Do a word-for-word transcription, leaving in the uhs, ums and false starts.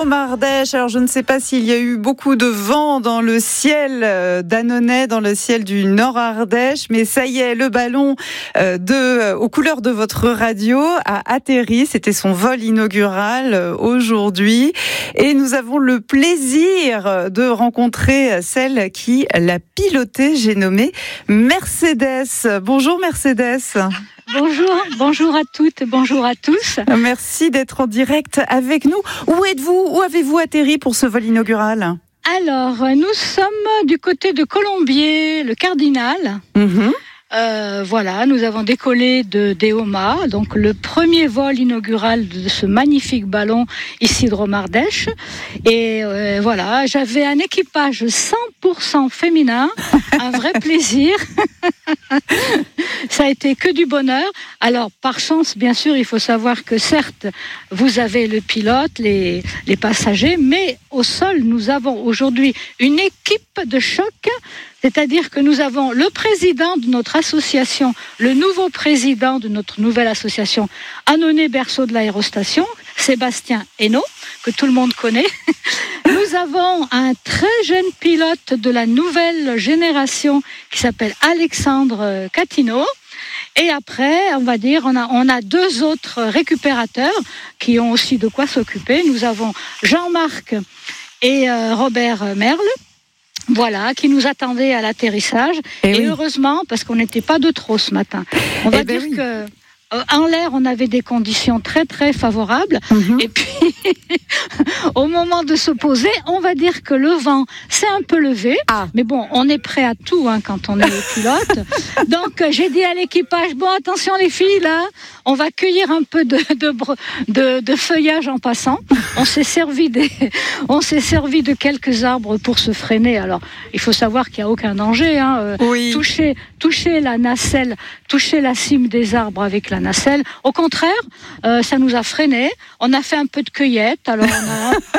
Ardèche. Alors je ne sais pas s'il y a eu beaucoup de vent dans le ciel d'Annonay, dans le ciel du Nord Ardèche, mais ça y est, le ballon de, aux couleurs de votre radio a atterri. C'était son vol inaugural aujourd'hui et nous avons le plaisir de rencontrer celle qui l'a piloté. J'ai nommé Mercedes. Bonjour Mercedes. Bonjour, bonjour à toutes, bonjour à tous. Merci d'être en direct avec nous. Où êtes-vous? Où avez-vous atterri pour ce vol inaugural? Alors, nous sommes du côté de Colombier, le Cardinal. Mmh. Euh, voilà, nous avons décollé de Déoma, donc le premier vol inaugural de ce magnifique ballon ici de Romardèche. Et euh, voilà, j'avais un équipage cent pour cent féminin, un vrai plaisir. Ça a été que du bonheur. Alors, par chance, bien sûr, il faut savoir que certes, vous avez le pilote, les, les passagers, mais au sol, nous avons aujourd'hui une équipe de choc. C'est-à-dire que nous avons le président de notre association, le nouveau président de notre nouvelle association, Annonay Berceau de l'aérostation, Sébastien Hainaut, que tout le monde connaît. Nous avons un très jeune pilote de la nouvelle génération qui s'appelle Alexandre Catino. Et après, on va dire, on a, on a deux autres récupérateurs qui ont aussi de quoi s'occuper. Nous avons Jean-Marc et euh, Robert Merle. Voilà, qui nous attendait à l'atterrissage. Et, et oui. Heureusement, parce qu'on n'était pas de trop ce matin. On va eh dire ben oui. que euh, en l'air, on avait des conditions très très favorables. Mm-hmm. Et puis, au moment de se poser, on va dire que le vent s'est un peu levé. Ah. Mais bon, on est prêt à tout hein, quand on est pilote. Donc, j'ai dit à l'équipage, bon, attention les filles, là, on va cueillir un peu de, de, de, de feuillage en passant. On s'est servi des, on s'est servi de quelques arbres pour se freiner. Alors, il faut savoir qu'il n'y a aucun danger. Hein. Oui. Toucher, toucher la nacelle, toucher la cime des arbres avec la nacelle. Au contraire, euh, ça nous a freinés. On a fait un peu de cueillette. Alors, on a